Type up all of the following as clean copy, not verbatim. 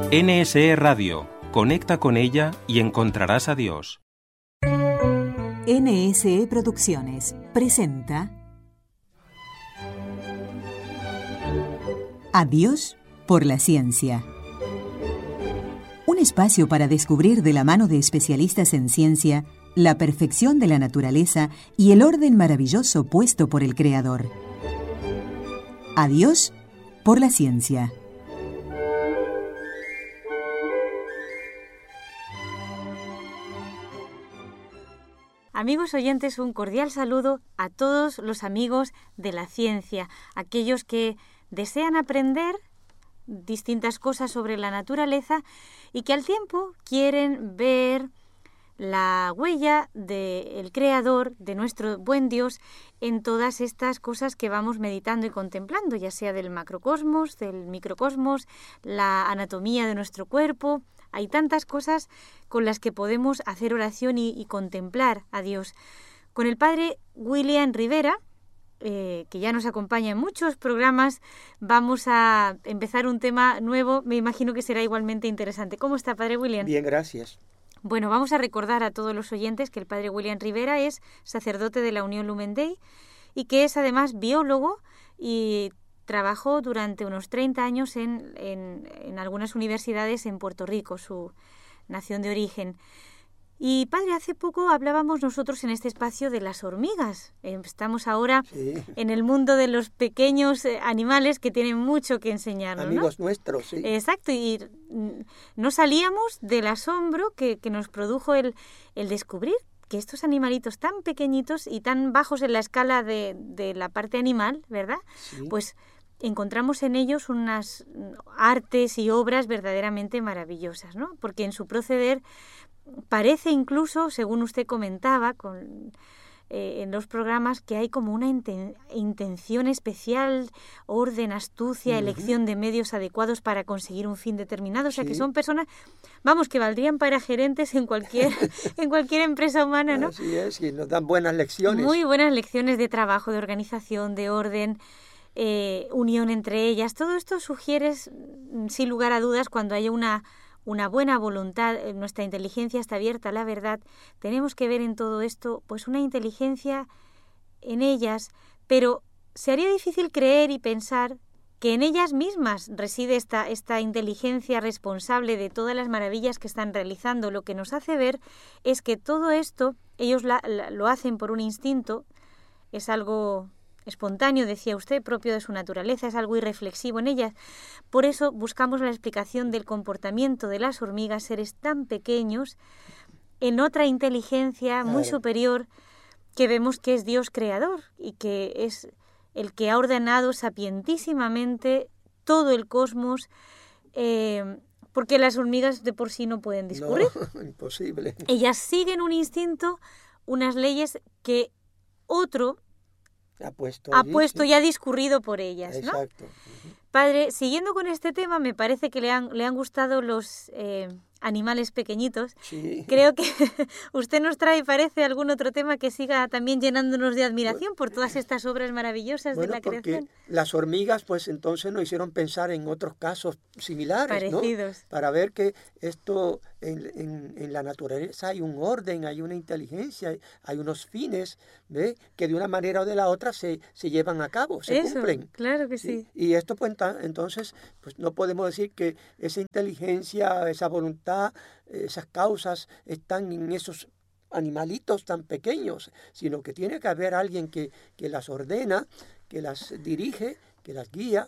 NSE Radio. Conecta con ella y encontrarás a Dios. NSE Producciones presenta A Dios por la ciencia. Un espacio para descubrir de la mano de especialistas en ciencia la perfección de la naturaleza y el orden maravilloso puesto por el Creador. A Dios por la ciencia. Amigos oyentes, un cordial saludo a todos los amigos de la ciencia, aquellos que desean aprender distintas cosas sobre la naturaleza y que al tiempo quieren ver la huella del Creador, de nuestro buen Dios, en todas estas cosas que vamos meditando y contemplando, ya sea del macrocosmos, del microcosmos, la anatomía de nuestro cuerpo. Hay tantas cosas con las que podemos hacer oración y contemplar a Dios. Con el padre William Rivera, que ya nos acompaña en muchos programas, vamos a empezar un tema nuevo. Me imagino que será igualmente interesante. ¿Cómo está, padre William? Bien, gracias. Bueno, vamos a recordar a todos los oyentes que el padre William Rivera es sacerdote de la Unión Lumen Day y que es además biólogo y trabajó durante unos 30 años en algunas universidades en Puerto Rico, su nación de origen. Y padre, hace poco hablábamos nosotros en este espacio de las hormigas. Estamos ahora en el mundo de los pequeños animales que tienen mucho que enseñarnos, amigos ¿no? nuestros, sí. Exacto, y no salíamos del asombro que nos produjo el descubrir que estos animalitos tan pequeñitos y tan bajos en la escala de la parte animal, ¿verdad? Sí. Pues encontramos en ellos unas artes y obras verdaderamente maravillosas, ¿no? Porque en su proceder parece incluso, según usted comentaba en los programas, que hay como una intención especial, orden, astucia, elección de medios adecuados para conseguir un fin determinado. O sea, que son personas, vamos, que valdrían para gerentes en cualquier empresa humana, ¿no? Así es, y nos dan buenas lecciones. Muy buenas lecciones de trabajo, de organización, de orden, unión entre ellas. Todo esto sugiere, sin lugar a dudas, cuando haya una buena voluntad, nuestra inteligencia está abierta a la verdad, tenemos que ver en todo esto pues una inteligencia en ellas, pero se haría difícil creer y pensar que en ellas mismas reside esta inteligencia responsable de todas las maravillas que están realizando. Lo que nos hace ver es que todo esto ellos lo hacen por un instinto, es algo espontáneo, decía usted, propio de su naturaleza, es algo irreflexivo en ellas. Por eso buscamos la explicación del comportamiento de las hormigas, seres tan pequeños, en otra inteligencia muy superior que vemos que es Dios creador y que es el que ha ordenado sapientísimamente todo el cosmos, porque las hormigas de por sí no pueden discurrir. No, imposible. Ellas siguen un instinto, unas leyes que otro ha puesto y ha discurrido por ellas, ¿no? Exacto. Padre, siguiendo con este tema, me parece que le han gustado los animales pequeñitos. Sí. Creo que usted nos trae, parece, algún otro tema que siga también llenándonos de admiración por todas estas obras maravillosas de la creación. Porque las hormigas, pues entonces nos hicieron pensar en otros casos similares, parecidos, ¿no? Para ver que esto en la naturaleza hay un orden, hay una inteligencia, hay unos fines, ¿ve? Que de una manera o de la otra se llevan a cabo, se cumplen. Claro que sí. Y esto, pues entonces, pues no podemos decir que esa inteligencia, esa voluntad, esas causas están en esos animalitos tan pequeños, sino que tiene que haber alguien que las ordena, que las dirige, que las guía,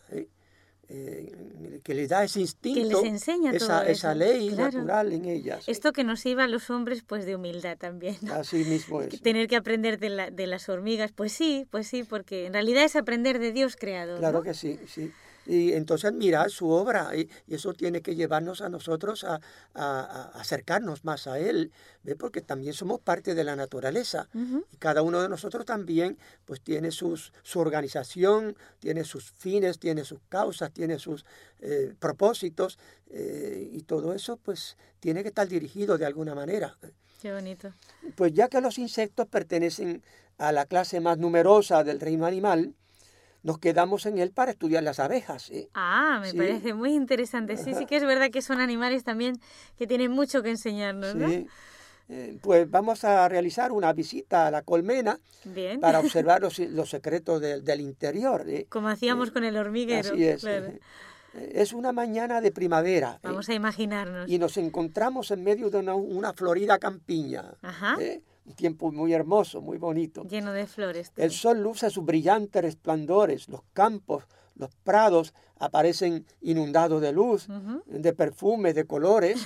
que les da ese instinto, que les enseña esa ley natural en ellas. Esto que nos sirva a los hombres pues de humildad también, ¿no? Así mismo es. Tener que aprender de las hormigas, pues sí, porque en realidad es aprender de Dios creador, Claro, ¿no? que sí, sí. Y entonces admirar su obra, y eso tiene que llevarnos a nosotros a acercarnos más a Él, ¿ve? Porque también somos parte de la naturaleza. Y cada uno de nosotros también pues tiene su organización, tiene sus fines, tiene sus causas, tiene sus propósitos, y todo eso pues tiene que estar dirigido de alguna manera. Qué bonito. Pues ya que los insectos pertenecen a la clase más numerosa del reino animal, nos quedamos en él para estudiar las abejas. Me parece muy interesante. Sí, sí que es verdad que son animales también que tienen mucho que enseñarnos, ¿no? Sí. Pues vamos a realizar una visita a la colmena. Bien. Para observar los secretos del interior. Como hacíamos con el hormiguero. Así es. Claro. Es una mañana de primavera. Vamos a imaginarnos. Y nos encontramos en medio de una florida campiña. Ajá. Un tiempo muy hermoso, muy bonito. Lleno de flores. El sol luce sus brillantes resplandores. Los campos, los prados aparecen inundados de luz, de perfumes, de colores.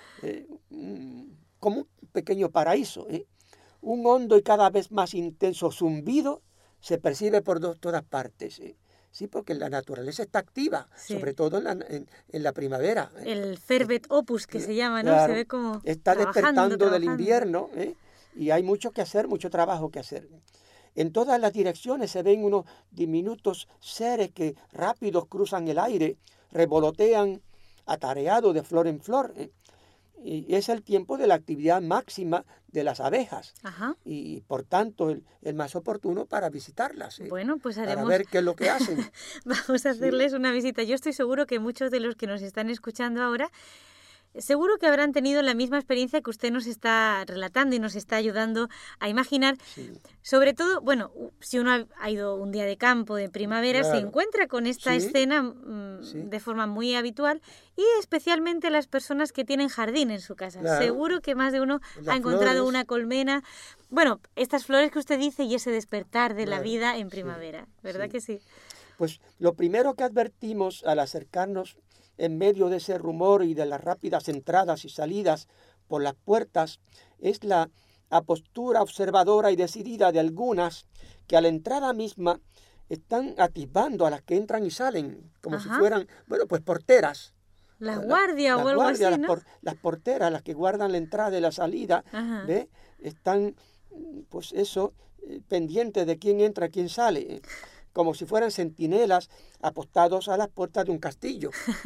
Como un pequeño paraíso. Un hondo y cada vez más intenso zumbido se percibe por todas partes. Sí, porque la naturaleza está activa, sobre todo en la primavera. El fervet opus que se llama, ¿no? Claro, se ve como está despertando del invierno, y hay mucho que hacer, mucho trabajo que hacer. En todas las direcciones se ven unos diminutos seres que rápidos cruzan el aire, revolotean atareados de flor en flor. Y es el tiempo de la actividad máxima de las abejas. Ajá. Y por tanto el más oportuno para visitarlas. Bueno, pues haremos... Para ver qué es lo que hacen. Vamos a hacerles una visita. Yo estoy seguro que muchos de los que nos están escuchando ahora seguro que habrán tenido la misma experiencia que usted nos está relatando y nos está ayudando a imaginar. Sí. Sobre todo, bueno, si uno ha ido un día de campo, de primavera, claro, se encuentra con esta escena de forma muy habitual, y especialmente las personas que tienen jardín en su casa. Claro. Seguro que más de uno ha encontrado una colmena. Bueno, estas flores que usted dice y ese despertar de la vida en primavera, ¿verdad que sí? Pues lo primero que advertimos al acercarnos en medio de ese rumor y de las rápidas entradas y salidas por las puertas, es la postura observadora y decidida de algunas que a la entrada misma están atisbando a las que entran y salen, como si fueran, bueno, pues porteras. La guardia o algo así, ¿no? Las porteras, las que guardan la entrada y la salida, ¿ve? Están, pues eso, pendientes de quién entra, quién sale, como si fueran centinelas apostados a las puertas de un castillo.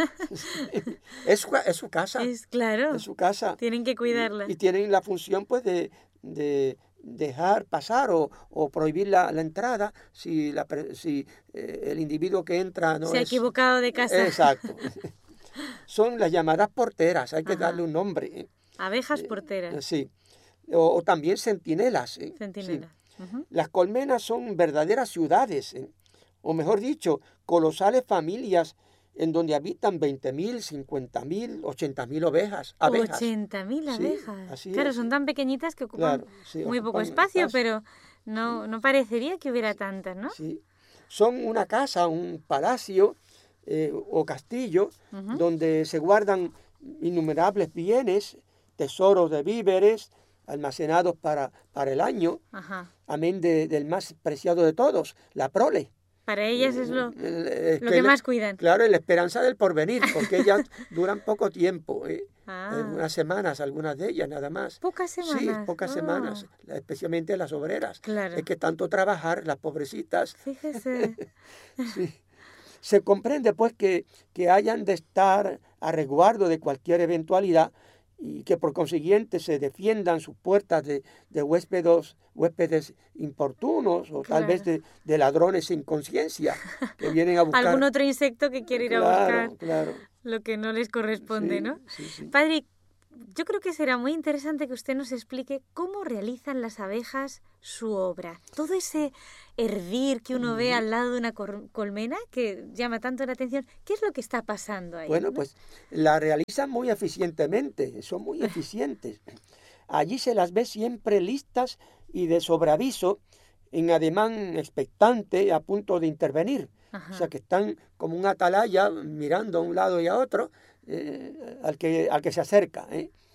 Es su casa. Claro. Es su casa. Tienen que cuidarla. Y tienen la función, pues, de dejar pasar o prohibir la entrada si el individuo que entra no se ha equivocado de casa. Exacto. Son las llamadas porteras, hay que darle un nombre. Abejas porteras. Sí. O también centinelas. Centinelas. Sí. Las colmenas son verdaderas ciudades, o mejor dicho, colosales familias en donde habitan 20.000, 50.000, 80.000 abejas. 80.000 abejas. Sí, así claro, es. son tan pequeñitas que ocupan muy poco espacio, pero no parecería que hubiera tantas, ¿no? Sí. Son una casa, un palacio o castillo donde se guardan innumerables bienes, tesoros de víveres, almacenados para el año, amén del más preciado de todos, la prole. Para ellas es lo que más cuidan. Claro, y la esperanza del porvenir, porque ellas duran poco tiempo, unas semanas, algunas de ellas nada más. ¿Pocas semanas? Sí, pocas semanas, especialmente las obreras. Claro. Es que tanto trabajar, las pobrecitas. Fíjese. Sí. Se comprende, pues, que hayan de estar a resguardo de cualquier eventualidad y que por consiguiente se defiendan sus puertas de huéspedes importunos o tal vez de ladrones sin conciencia que vienen a buscar. Algún otro insecto que quiere ir a buscar claro. Lo que no les corresponde, ¿no? Sí. Padre, yo creo que será muy interesante que usted nos explique cómo realizan las abejas su obra. Todo ese hervir que uno ve al lado de una colmena que llama tanto la atención, ¿qué es lo que está pasando ahí? Bueno, pues la realizan muy eficientemente, son muy eficientes. Allí se las ve siempre listas y de sobreaviso, en ademán expectante, a punto de intervenir. O sea, que están como un atalaya mirando a un lado y a otro, al que se acerca.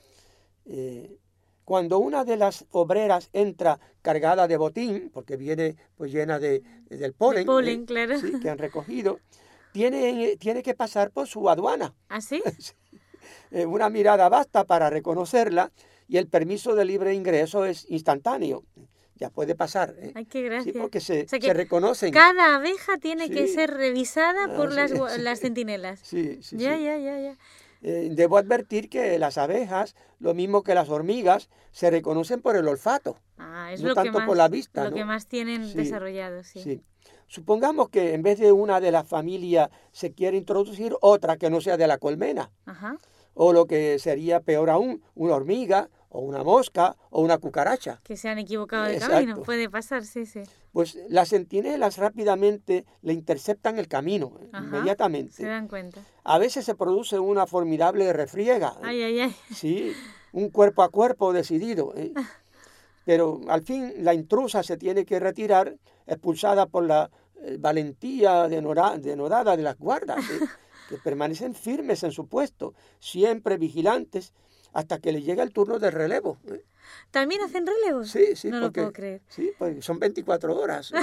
Cuando una de las obreras entra cargada de botín, porque viene pues llena del polen, claro. ¿sí? Que han recogido, tiene que pasar por su aduana. ¿Ah, sí? Una mirada basta para reconocerla y el permiso de libre ingreso es instantáneo. Ya puede pasar. Ay, qué gracia. Sí, porque se reconocen. Cada abeja tiene que ser revisada por las centinelas. Sí. Ya. Debo advertir que las abejas, lo mismo que las hormigas, se reconocen por el olfato. Es no lo tanto que más, por la vista. Lo que más tienen desarrollado, sí. Supongamos que en vez de una de las familias se quiere introducir otra que no sea de la colmena. Ajá. O lo que sería peor aún, una hormiga o una mosca o una cucaracha. Que se han equivocado de Exacto. camino. Puede pasar, sí, sí. Pues las centinelas rápidamente le interceptan el camino, Ajá. inmediatamente. Se dan cuenta. A veces se produce una formidable refriega. Ay, ay, ay. Sí, un cuerpo a cuerpo decidido. Pero al fin la intrusa se tiene que retirar, expulsada por la valentía denodada de las guardas, que permanecen firmes en su puesto, siempre vigilantes, hasta que le llega el turno del relevo. ¿También hacen relevos? Sí, sí, No porque, lo puedo creer. Sí, pues son 24 horas.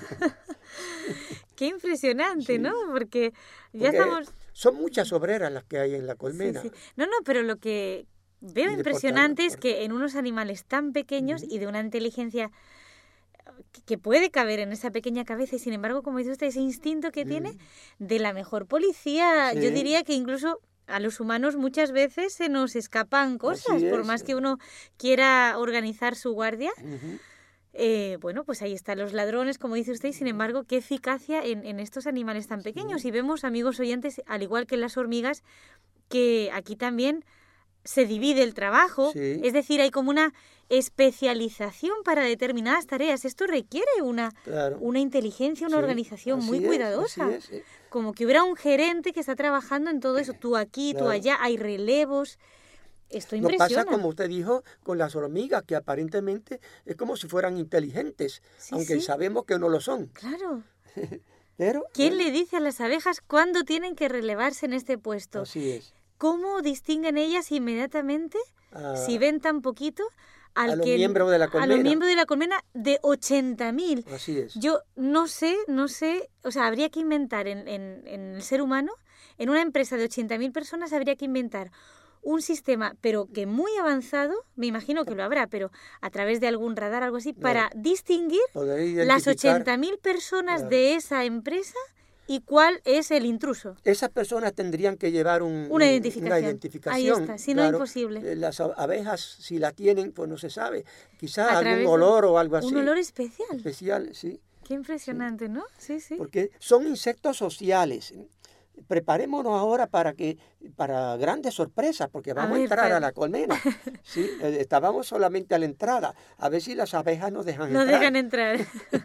Qué impresionante, Sí. ¿no? Porque ya Porque estamos... son muchas obreras las que hay en la colmena. Sí, sí. No, pero lo que veo Y impresionante es deportando, que en unos animales tan pequeños y de una inteligencia que puede caber en esa pequeña cabeza y sin embargo, como dice usted, ese instinto que tiene de la mejor policía, Sí. yo diría que incluso a los humanos muchas veces se nos escapan cosas, Así por es. más que uno quiera organizar su guardia. Ujú. Bueno, pues ahí están los ladrones, como dice usted, y sin embargo, qué eficacia en estos animales tan pequeños. Y vemos, amigos oyentes, al igual que en las hormigas, que aquí también se divide el trabajo, Sí. es decir, hay como una especialización para determinadas tareas. Esto requiere Claro. una inteligencia, una Sí, organización muy así es, cuidadosa. así es. Como que hubiera un gerente que está trabajando en todo eso, tú aquí, tú Claro. allá, hay relevos. Esto No impresiona. pasa, como usted dijo, con las hormigas, que aparentemente es como si fueran inteligentes, Sí, aunque sí. sabemos que no lo son. Claro. Pero, ¿Quién bueno, le dice a las abejas cuándo tienen que relevarse en este puesto? así es. ¿Cómo distinguen ellas inmediatamente, Ah, si ven tan poquito, a los miembros de la a los colmena. miembros de la colmena de 80.000? Así es. Yo no sé, o sea, habría que inventar en el ser humano, en una empresa de 80.000 personas, habría que inventar un sistema, pero que muy avanzado, me imagino que lo habrá, pero a través de algún radar, algo así, para distinguir Poder las identificar 80.000 personas Claro. de esa empresa y cuál es el intruso. Esas personas tendrían que llevar Una identificación. una identificación. Ahí está, si no, claro. imposible. Las abejas, si la tienen, pues no se sabe. Quizás A algún través de olor o algo así. Un olor especial. Especial, sí. Qué impresionante, ¿no? Sí, sí. Porque son insectos sociales. Preparémonos ahora para grandes sorpresas, porque vamos a ver, entrar padre. a la colmena. Sí, estábamos solamente a la entrada, a ver si las abejas nos dejan No entrar. dejan entrar.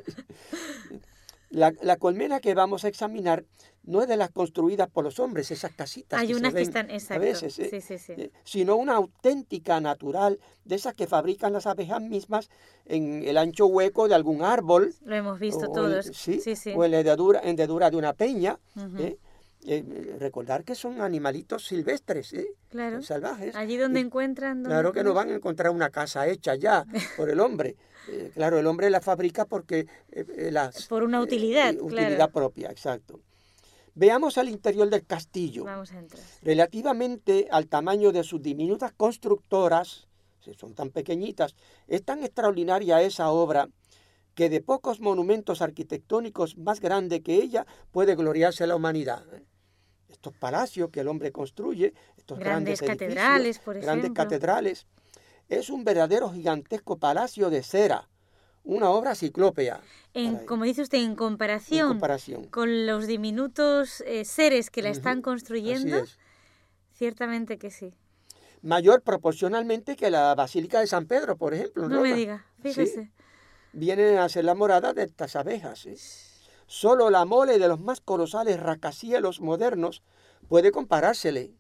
La colmena que vamos a examinar no es de las construidas por los hombres, esas casitas Hay que unas se que ven están, a exacto. veces, Sí, sí, sí. sino una auténtica natural, de esas que fabrican las abejas mismas en el ancho hueco de algún árbol. Lo hemos visto o todos. sí, Sí, sí. o en la hendedura de una peña. Ujú. Recordar que son animalitos silvestres, Claro. salvajes. Allí donde Y encuentran... claro que no van a encontrar una casa hecha ya por el hombre. Claro, el hombre la fabrica porque Por una utilidad, utilidad claro. propia, exacto. Veamos al interior del castillo. Vamos a entrar. Relativamente al tamaño de sus diminutas constructoras, si son tan pequeñitas, es tan extraordinaria esa obra que de pocos monumentos arquitectónicos más grande que ella puede gloriarse la humanidad. Estos palacios que el hombre construye, estos Grandes grandes catedrales, edificios, por grandes ejemplo. catedrales, es un verdadero gigantesco palacio de cera, una obra ciclópea. Como dice usted, en comparación con los diminutos seres que la están construyendo, Así es. ciertamente que sí. Mayor proporcionalmente que la Basílica de San Pedro, por ejemplo, en No me Roma. diga, fíjese. Sí, vienen a ser la morada de estas abejas. ¿Sí? Solo la mole de los más colosales rascacielos modernos puede comparársele.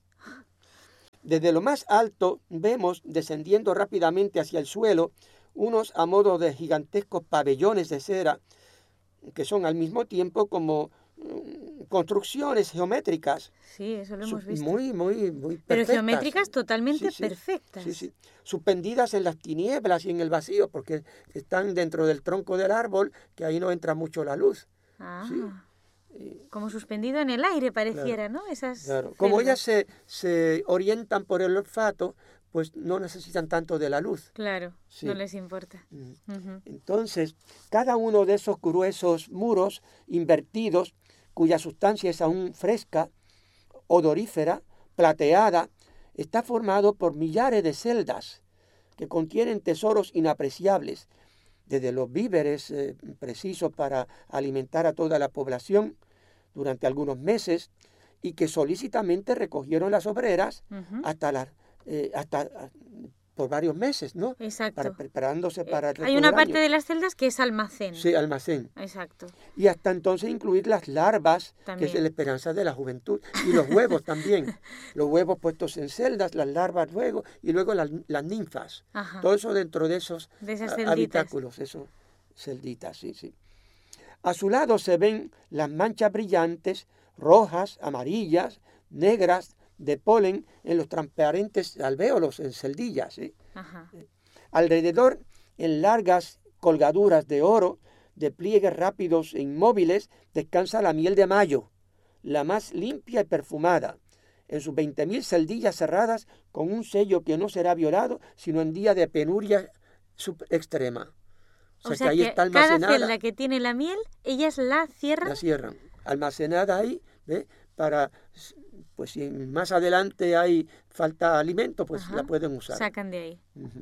Desde lo más alto vemos, descendiendo rápidamente hacia el suelo, unos a modo de gigantescos pabellones de cera, que son al mismo tiempo como construcciones geométricas. Sí, eso lo hemos visto. Muy perfectas. Pero geométricas totalmente Sí. perfectas. Sí. Suspendidas en las tinieblas y en el vacío, porque están dentro del tronco del árbol, que ahí no entra mucho la luz. Ah, Sí. como suspendido en el aire pareciera, Claro. ¿no? Esas Claro. Como celdas. ellas se orientan por el olfato, pues no necesitan tanto de la luz. Claro, Sí. no les importa. Mm. Ujú. Entonces, cada uno de esos gruesos muros invertidos, cuya sustancia es aún fresca, odorífera, plateada, está formado por millares de celdas que contienen tesoros inapreciables, desde los víveres precisos para alimentar a toda la población durante algunos meses, y que solícitamente recogieron las obreras por varios meses, ¿no? Exacto. Preparándose para el resto Hay una del parte año. de las celdas que es almacén. Sí, almacén. Exacto. Y hasta entonces incluir las larvas, También. que es la esperanza de la juventud, y los huevos también. Los huevos puestos en celdas, las larvas luego, y luego las ninfas. Ajá. Todo eso dentro de esos De esas celditas. habitáculos, esos celditas, sí, sí. A su lado se ven las manchas brillantes, rojas, amarillas, negras, de polen en los transparentes alvéolos, en celdillas, ¿sí? Ajá. Alrededor, en largas colgaduras de oro, de pliegues rápidos e inmóviles, descansa la miel de mayo, la más limpia y perfumada, en sus 20.000 celdillas cerradas con un sello que no será violado sino en día de penuria extrema. O sea que ahí que está cada almacenada. celda que tiene la miel, ellas la cierran. La cierran, almacenada ahí, ¿ve? Para, pues si más adelante hay falta alimento, pues Ajá. la pueden usar. Sacan de ahí. Uh-huh.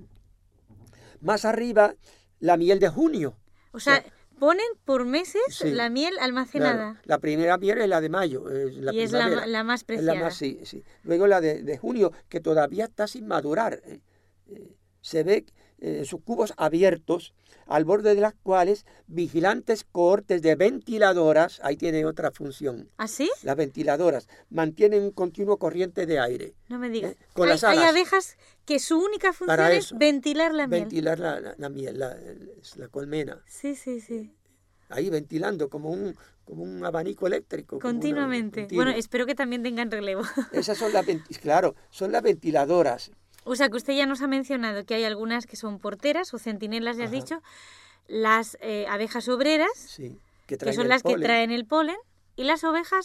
Más arriba, la miel de junio. O sea, ponen por meses sí, la miel almacenada. Claro. La primera miel es la de mayo, es la y es la más preciada. Es la más, sí, sí. Luego la de junio, que todavía está sin madurar. Se ve sus cubos abiertos, al borde de las cuales vigilantes cohortes de ventiladoras, ahí tiene otra función. ¿Ah, sí? Las ventiladoras mantienen un continuo corriente de aire. No me digas. Con las Hay alas. Abejas que su única función es ventilar la miel. Ventilar la miel, la colmena. Sí, sí, sí. Ahí ventilando como un abanico eléctrico. Continuamente. Bueno, espero que también tengan relevo. Esas son son las ventiladoras. O sea, que usted ya nos ha mencionado que hay algunas que son porteras o centinelas, ya has dicho, las abejas obreras, sí, que son las que traen el polen, y las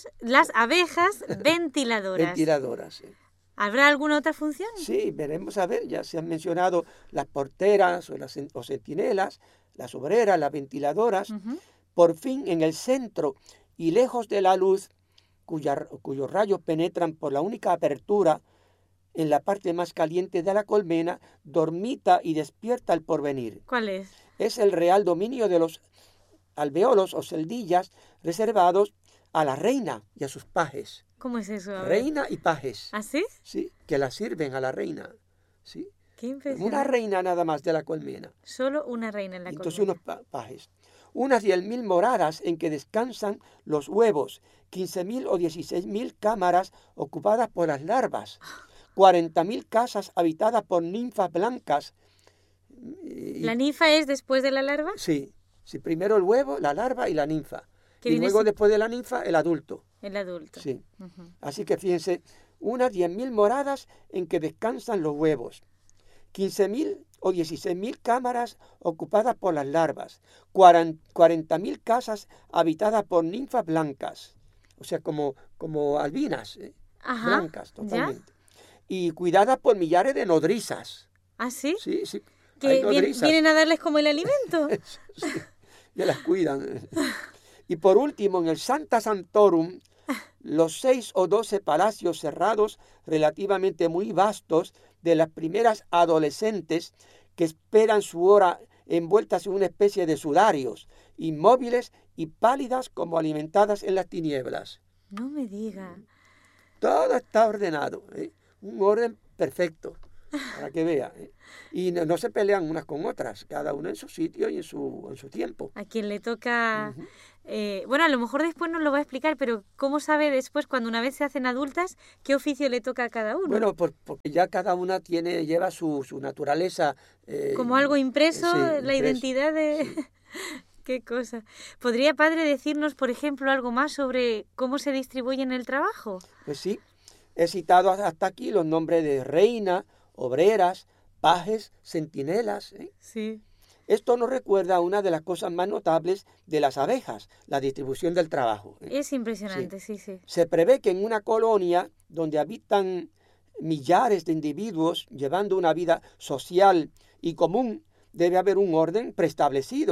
abejas ventiladoras. Ventiladoras, sí. ¿Habrá alguna otra función? Sí, veremos a ver, ya se han mencionado las porteras o centinelas, las obreras, las ventiladoras. Uh-huh. Por fin, en el centro y lejos de la luz, cuyos rayos penetran por la única apertura en la parte más caliente de la colmena, dormita y despierta el porvenir. ¿Cuál es? Es el real dominio de los alvéolos o celdillas reservados a la reina y a sus pajes. ¿Cómo es eso? Reina y pajes. ¿Ah, sí? Sí, que la sirven a la reina. Sí. Qué impresionante. Una reina nada más de la colmena. Solo una reina en la Entonces colmena. unos pajes. Unas 10.000 moradas en que descansan los huevos, 15.000 o 16.000 cámaras ocupadas por las larvas, 40.000 casas habitadas por ninfas blancas. ¿La ninfa es después de la larva? Sí, primero el huevo, la larva y la ninfa. Y luego después de la ninfa el adulto. El adulto. Sí. Uh-huh. Así que fíjense, unas 10.000 moradas en que descansan los huevos, 15.000 o 16.000 cámaras ocupadas por las larvas, 40.000 casas habitadas por ninfas blancas, o sea, como albinas, blancas totalmente. ¿Ya? Y cuidadas por millares de nodrizas. ¿Ah, sí? Sí, sí. ¿Que vienen a darles como el alimento? Sí, que las cuidan. Y por último, en el Sancta Sanctorum, los 6 o 12 palacios cerrados, relativamente muy vastos, de las primeras adolescentes que esperan su hora envueltas en una especie de sudarios, inmóviles y pálidas como alimentadas en las tinieblas. No me diga. Todo está ordenado, un orden perfecto, para que vea. Y no se pelean unas con otras, cada una en su sitio y en su tiempo. A quien le toca... Uh-huh. Bueno, a lo mejor después nos lo va a explicar, pero ¿cómo sabe después, cuando una vez se hacen adultas, qué oficio le toca a cada uno? Bueno, porque ya cada una lleva su naturaleza. Como algo impreso, sí, la identidad de... Sí. Qué cosa. ¿Podría, padre, decirnos, por ejemplo, algo más sobre cómo se distribuyen el trabajo? Pues sí, he citado hasta aquí los nombres de reina, obreras, pajes, centinelas. Sí. Esto nos recuerda a una de las cosas más notables de las abejas, la distribución del trabajo. Es impresionante, sí. Se prevé que en una colonia donde habitan millares de individuos llevando una vida social y común, debe haber un orden preestablecido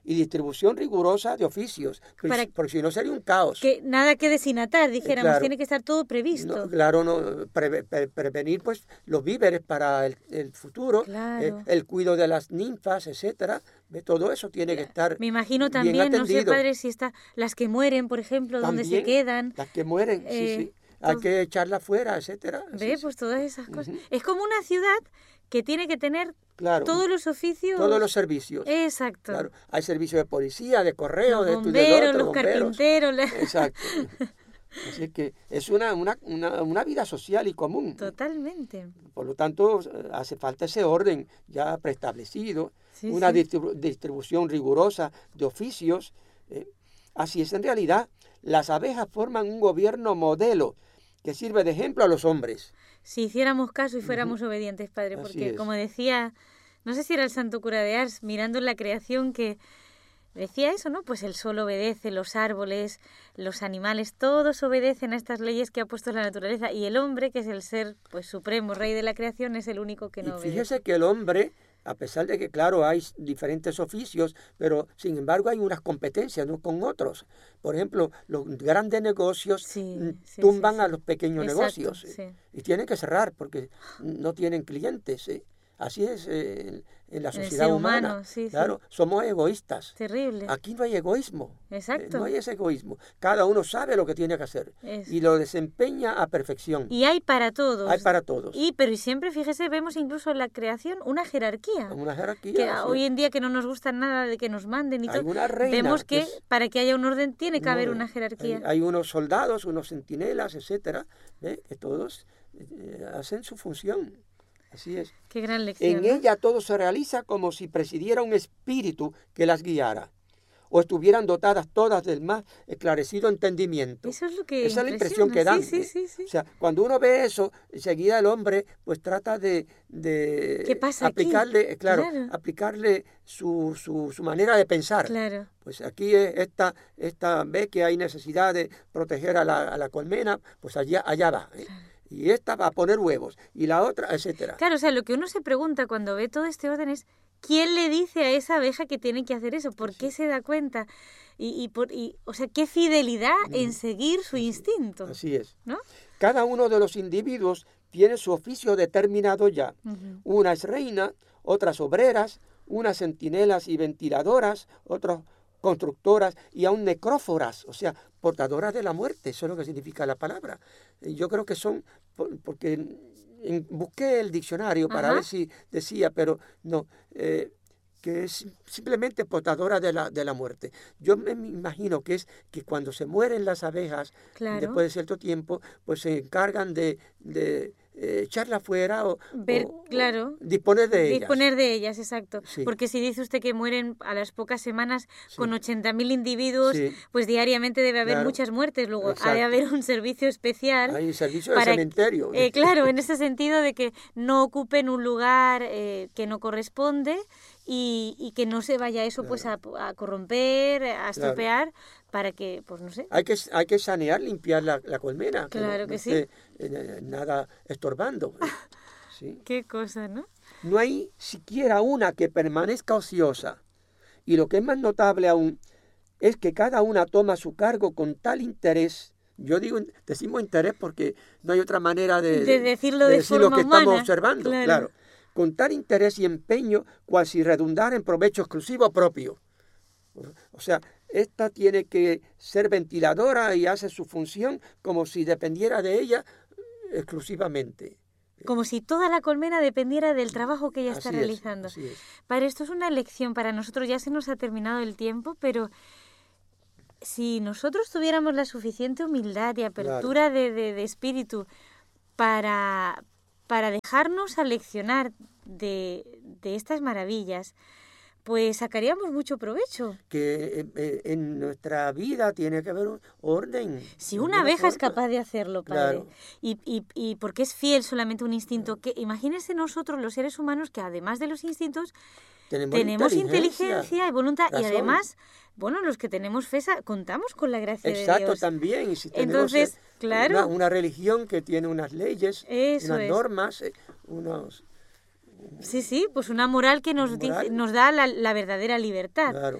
y distribución rigurosa de oficios, porque si no sería un caos. Que nada quede sin atar, dijéramos, claro, tiene que estar todo previsto. No, claro, no, prevenir pues los víveres para el futuro, claro. El cuidado de las ninfas, etcétera, todo eso tiene que estar. Me imagino bien también, atendido. no sé, padre, si está las que mueren, por ejemplo, También, dónde se quedan. Las que mueren, sí. Hay que echarla fuera, etcétera. Ve, pues todas esas cosas. Es como una ciudad que tiene que tener todos los oficios. Todos los servicios. Exacto. Claro. Hay servicios de policía, de correo, los de esto y del otro. Los carpinteros. Exacto. Así que es una vida social y común. Totalmente. Por lo tanto, hace falta ese orden ya preestablecido, una distribución rigurosa de oficios. Así es, en realidad, las abejas forman un gobierno modelo que sirve de ejemplo a los hombres. Si hiciéramos caso y fuéramos obedientes, padre, porque como decía, no sé si era el santo cura de Ars, mirando en la creación, que decía eso, ¿no? Pues el sol obedece, los árboles, los animales, todos obedecen a estas leyes que ha puesto la naturaleza, y el hombre, que es el ser pues supremo, rey de la creación, es el único que no obedece. Fíjese que el hombre, a pesar de que, claro, hay diferentes oficios, pero sin embargo hay unas competencias, ¿no?, con otros. Por ejemplo, los grandes negocios tumban a los pequeños negocios y tienen que cerrar porque no tienen clientes. Así es en la sociedad humana. Claro, somos egoístas. Terrible. Aquí no hay egoísmo. Exacto. No hay ese egoísmo. Cada uno sabe lo que tiene que hacer y lo desempeña a perfección. Y hay para todos. Hay para todos. Pero siempre, fíjese, vemos incluso en la creación una jerarquía. Una jerarquía. Que hoy en día que no nos gusta nada de que nos manden y todo. Una reina, vemos que para que haya un orden tiene que haber una jerarquía. Hay unos soldados, unos centinelas, etcétera, que todos hacen su función. Así es. Qué gran lección. En ella todo se realiza como si presidiera un espíritu que las guiara, o estuvieran dotadas todas del más esclarecido entendimiento. Eso es lo que Esa es la impresión que dan. Sí. O sea, cuando uno ve eso, enseguida el hombre pues trata de ¿qué pasa aplicarle, aquí? Claro, aplicarle su manera de pensar. Claro. Pues aquí esta ve que hay necesidad de proteger a la colmena, pues allá va. Claro. Y esta va a poner huevos, y la otra, etcétera. Claro, o sea, lo que uno se pregunta cuando ve todo este orden es ¿quién le dice a esa abeja que tiene que hacer eso? ¿Por qué se da cuenta? O sea, qué fidelidad en seguir su instinto. Así es. ¿No? Cada uno de los individuos tiene su oficio determinado ya. Una es reina, otras obreras, unas centinelas y ventiladoras, otras constructoras y aún necróforas, o sea, portadoras de la muerte. Eso es lo que significa la palabra. Yo creo que son, porque busqué el diccionario para ver si decía, pero no, que es simplemente portadora de la muerte. Yo me imagino que es que cuando se mueren las abejas, después de cierto tiempo, pues se encargan de echarla fuera o disponer de ellas. Disponer de ellas, exacto. Sí. Porque si dice usted que mueren a las pocas semanas con 80.000 individuos, pues diariamente debe haber muchas muertes. Luego ha de haber un servicio especial. Hay servicio de cementerio. Claro, en ese sentido de que no ocupen un lugar que no corresponde y que no se vaya eso pues a corromper, a estropear, para que, pues no sé. Hay que sanear, limpiar la colmena. Claro que no sí. Nada estorbando. Sí. Qué cosa, ¿no? No hay siquiera una que permanezca ociosa. Y lo que es más notable aún es que cada una toma su cargo con tal interés. Decimos interés porque no hay otra manera de decirlo de de decir forma lo que humana. estamos observando. Claro. Con tal interés y empeño, cual si redundara en provecho exclusivo propio. O sea, esta tiene que ser ventiladora y hace su función como si dependiera de ella exclusivamente. Como si toda la colmena dependiera del trabajo que ella está realizando. Así es. Padre, esto es una lección para nosotros. Ya se nos ha terminado el tiempo, pero si nosotros tuviéramos la suficiente humildad y apertura de espíritu para dejarnos aleccionar de estas maravillas, pues sacaríamos mucho provecho. Que en nuestra vida tiene que haber un orden. Si una abeja es capaz de hacerlo, padre, Claro. y porque es fiel solamente un instinto, que imagínense nosotros los seres humanos que además de los instintos tenemos inteligencia y voluntad, razón. y además, bueno, los que tenemos fe contamos con la gracia de Dios. Exacto, también. Y si tenemos entonces, claro, una religión que tiene unas leyes, unas normas, unos... Sí, pues una moral que nos da la verdadera libertad. Claro.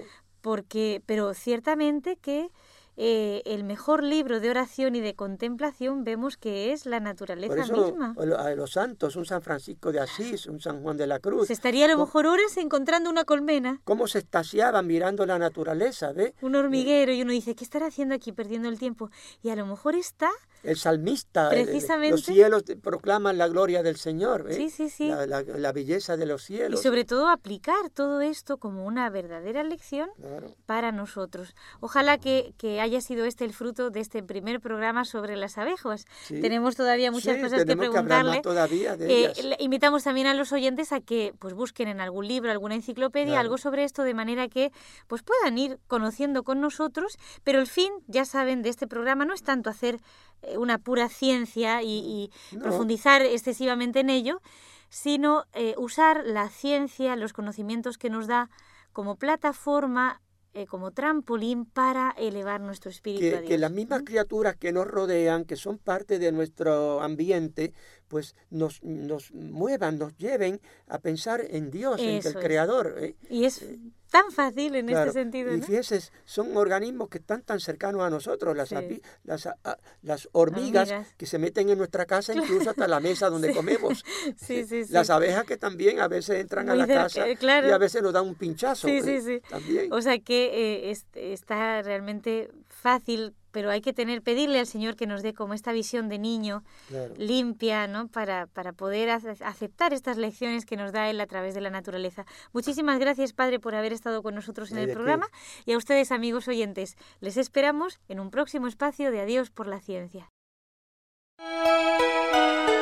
pero ciertamente que el mejor libro de oración y de contemplación vemos que es la naturaleza Por eso, misma. a los santos, un San Francisco de Asís, un San Juan de la Cruz. Se estaría a lo mejor horas encontrando una colmena. Cómo se extasiaban mirando la naturaleza, ¿ve? Un hormiguero, y uno dice, ¿qué estará haciendo aquí perdiendo el tiempo? Y a lo mejor está... El salmista, precisamente, los cielos proclaman la gloria del Señor, ¿eh? Sí. La belleza de los cielos. Y sobre todo aplicar todo esto como una verdadera lección para nosotros. Ojalá que haya sido este el fruto de este primer programa sobre las abejas. Sí. Tenemos todavía muchas cosas que preguntarle. Todavía de ellas. Invitamos también a los oyentes a que pues busquen en algún libro, alguna enciclopedia, algo sobre esto, de manera que pues puedan ir conociendo con nosotros, pero el fin, ya saben, de este programa no es tanto hacer una pura ciencia y profundizar excesivamente en ello, sino usar la ciencia, los conocimientos que nos da como plataforma, como trampolín para elevar nuestro espíritu a Dios. Que las mismas criaturas que nos rodean, que son parte de nuestro ambiente, pues nos muevan, nos lleven a pensar en Dios, en el Creador. Y es tan fácil en este sentido, ¿no? Y fíjense, son organismos que están tan cercanos a nosotros, las hormigas que se meten en nuestra casa, incluso hasta la mesa donde comemos. Sí. Las abejas que también a veces entran a la casa y a veces nos dan un pinchazo. Sí. También. O sea que está realmente fácil, pero hay que pedirle al Señor que nos dé como esta visión de niño limpia, ¿no? Para poder aceptar estas lecciones que nos da Él a través de la naturaleza. Muchísimas gracias, Padre, por haber estado con nosotros en el programa. Y a ustedes, amigos oyentes, les esperamos en un próximo espacio de Adiós por la Ciencia.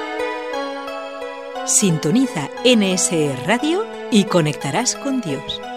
Sintoniza NSE Radio y conectarás con Dios.